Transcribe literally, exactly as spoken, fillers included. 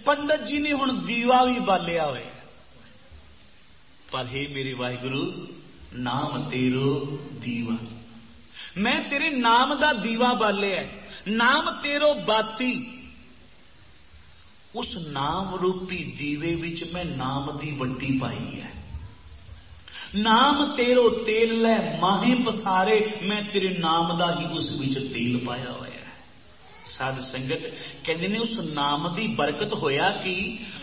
पंडित जी ने हुण दीवा भी बालिया होया, पर हे मेरे वाहिगुरु नाम तेरो दीवा, मैं तेरे नाम दा दीवा बालिया, नाम तेरो बाती, उस नाम रूपी दीवे विच मैं नाम दी वड्डी पाई है। नाम तेरो तेल लै माहे पसारे, मैं तेरे नाम दा ही उस विच तेल पाया होया। साध संगत कहते ने उस नाम की बरकत होया कि